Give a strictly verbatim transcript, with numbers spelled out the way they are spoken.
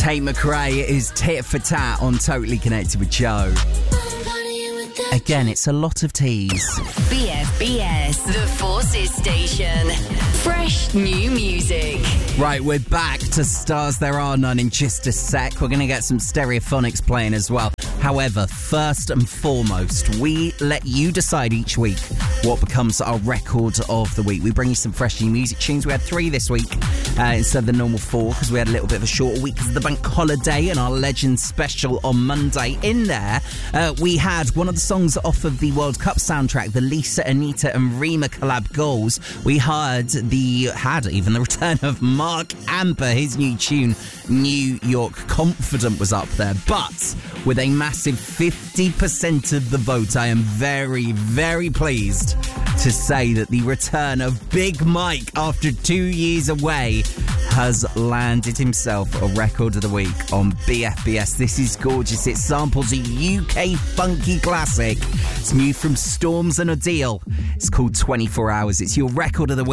Tate McRae is tit for tat on Totally Connected with Joe. Again, it's a lot of T's. B F B S, the Forces Station. Fresh new music. Right, we're back to Stars There Are None in just a sec. We're going to get some Stereophonics playing as well. However, first and foremost, we let you decide each week what becomes our record of the week. We bring you some fresh new music tunes. We had three this week uh, instead of the normal four because we had a little bit of a shorter week because of the bank holiday and our Legends special on Monday. In there, uh, we had one of the songs off of the World Cup soundtrack, the Lisa, Anita and Rema collab Goals. We heard the, had even the return of Mark Amper. His new tune, New York Confident, was up there. But with a massive fifty percent of the vote, I am very, very pleased to say that the return of Big Mike after two years away has landed himself a record of the week on B F B S. This is gorgeous. It samples a U K funky classic. It's new from Storms and Odile. It's called twenty-four hours. It's your record of the week.